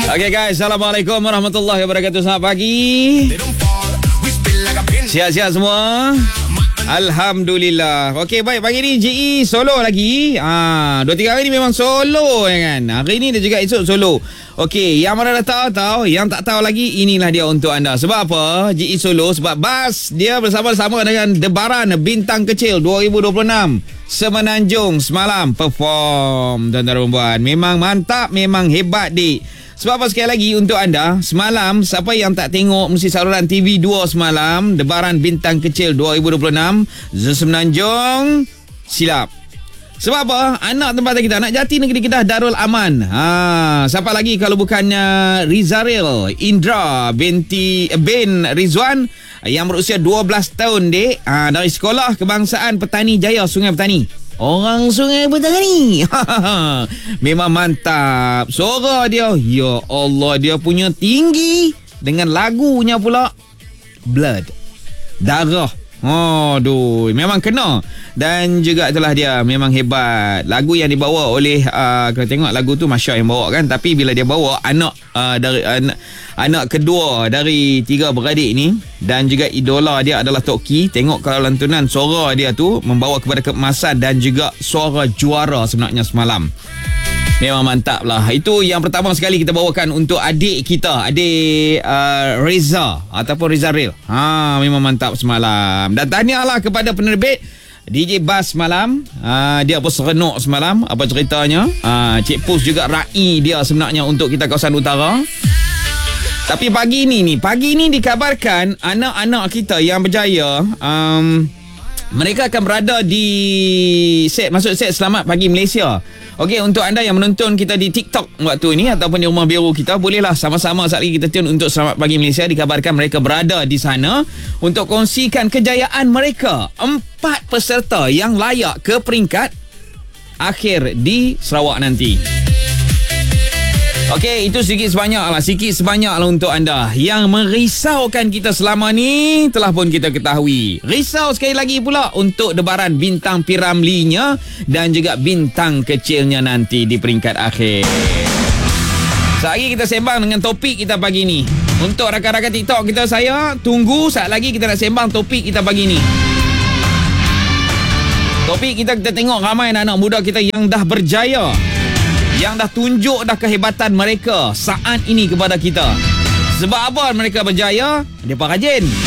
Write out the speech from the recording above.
Okay guys, Assalamualaikum warahmatullahi wabarakatuh. Selamat pagi. Sihat-sihat semua? Alhamdulillah. Okey, baik. Pagi ni JE solo lagi. 2-3 hari ni memang solo kan. Hari ni dan juga esok solo. Okey, yang mana dah tahu, yang tak tahu lagi, inilah dia untuk anda. Sebab apa? JE solo sebab Bas dia bersama-sama dengan Debaran Bintang Kecil 2026 Semenanjung semalam perform tuan-tuan dan puan. Memang mantap, memang hebat dik. Sebab apa, sekali lagi untuk anda, semalam siapa yang tak tengok mesti saluran TV2 semalam Debaran Bintang Kecil 2026 Semenanjung, silap. Sebab apa? Anak tempatan kita, anak jati negeri Kedah Darul Aman. Siapa lagi kalau bukannya Rizaril Indra bin Rizwan yang berusia 12 tahun dek, dari Sekolah Kebangsaan Petani Jaya Sungai Petani. Orang Sungai Petani. Memang mantap. Suara dia, ya Allah, dia punya tinggi. Dengan lagunya pula Blood, darah. Aduh, memang kena. Dan juga itulah dia, memang hebat. Lagu yang dibawa oleh kalau tengok lagu tu Masya yang bawa kan, tapi bila dia bawa anak anak kedua dari 3 beradik ni, dan juga idola dia adalah Tok Ki. Tengok kalau lantunan suara dia tu membawa kepada keemasan dan juga suara juara sebenarnya semalam. Memang mantap lah. Itu yang pertama sekali kita bawakan untuk adik kita, adik Reza ataupun Rizaril. Memang mantap semalam. Dan tahniahlah kepada penerbit DJ Bas semalam. Dia pun serenuk semalam. Apa ceritanya? Cik Pus juga raih dia sebenarnya untuk kita kawasan utara. Tapi pagi ni dikabarkan anak-anak kita yang berjaya, mereka akan berada di set Selamat Pagi Malaysia. Okey, untuk anda yang menonton kita di TikTok waktu ini ataupun di Rumah Biru kita, bolehlah sama-sama saat lagi kita tune untuk Selamat Pagi Malaysia. Dikabarkan mereka berada di sana untuk kongsikan kejayaan mereka. 4 peserta yang layak ke peringkat akhir di Sarawak nanti. Okey, itu sikit sebanyak lah untuk anda. Yang merisaukan kita selama ni telah pun kita ketahui. Risau sekali lagi pula untuk Debaran Bintang Piramlinya dan juga Bintang Kecilnya nanti di peringkat akhir. Saat lagi kita sembang dengan topik kita pagi ni. Untuk rakan-rakan TikTok kita, saya tunggu saat lagi kita nak sembang topik kita pagi ni. Topik kita tengok ramai anak-anak muda kita yang dah berjaya, yang dah tunjuk dah kehebatan mereka saat ini kepada kita. Sebab apa mereka berjaya? Mereka rajin.